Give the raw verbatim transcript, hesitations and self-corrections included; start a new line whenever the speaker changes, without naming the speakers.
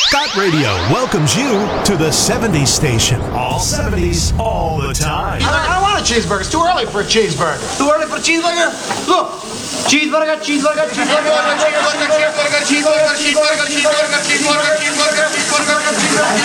Scott Radio welcomes you to the seventies station. All seventies, all the time.
I, I don't want a cheeseburger. It's too early for a cheeseburger. Too early for a cheeseburger? Look. Cheeseburger, cheeseburger, cheeseburger, cheeseburger, cheeseburger, cheeseburger, cheeseburger, cheeseburger, cheeseburger, cheeseburger, cheeseburger, cheeseburger, cheeseburger.